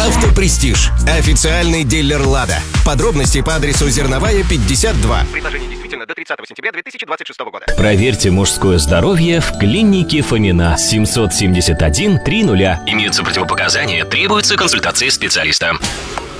Автопрестиж. Официальный дилер «Лада». Подробности по адресу Зерновая, 52. Предложение действительно до 30 сентября 2026 года. Проверьте мужское здоровье в клинике Фомина. 771 30. Имеются противопоказания, требуется консультация специалиста.